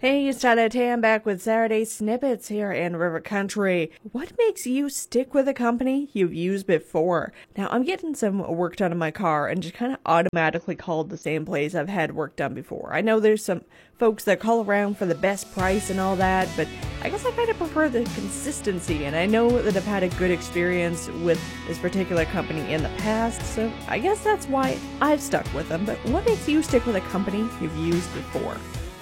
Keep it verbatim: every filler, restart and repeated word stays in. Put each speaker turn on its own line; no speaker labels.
Hey, it's Tyler Tam back with Saturday Snippets here in River Country. What makes you stick with a company you've used before? Now, I'm getting some work done in my car and just kind of automatically called the same place I've had work done before. I know there's some folks that call around for the best price and all that, but I guess I kind of prefer the consistency, and I know that I've had a good experience with this particular company in the past, so I guess that's why I've stuck with them. But what makes you stick with a company you've used before?